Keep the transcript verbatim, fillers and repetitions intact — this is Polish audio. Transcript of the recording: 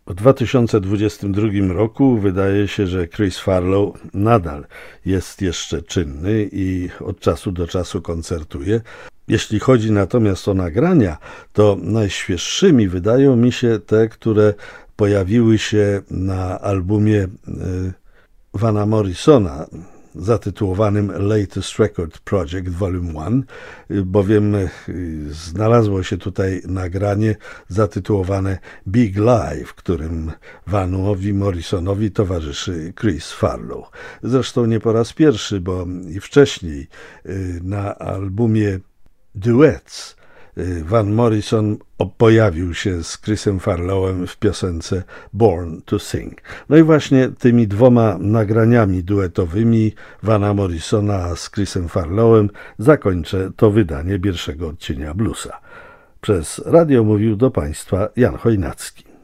W dwa tysiące dwudziestym drugim roku wydaje się, że Chris Farlow nadal jest jeszcze czynny i od czasu do czasu koncertuje. Jeśli chodzi natomiast o nagrania, to najświeższymi wydają mi się te, które pojawiły się na albumie Vana Morrisona zatytułowanym Latest Record Project Volume jeden, bowiem znalazło się tutaj nagranie zatytułowane Big Live, w którym Vanowi Morrisonowi towarzyszy Chris Farlow. Zresztą nie po raz pierwszy, bo i wcześniej na albumie Duets Van Morrison pojawił się z Chrisem Farlowem w piosence Born to Sing. No i właśnie tymi dwoma nagraniami duetowymi Vana Morrisona z Chrisem Farlowem zakończę to wydanie pierwszego odcienia bluesa. Przez radio mówił do Państwa Jan Chojnacki.